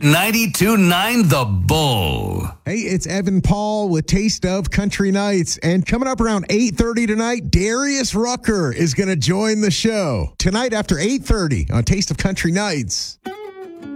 92.9 The Bull. Hey, it's Evan Paul with Taste of Country Nights. And coming up around 8:30 tonight, Darius Rucker is going to join the show. Tonight after 8:30 on Taste of Country Nights.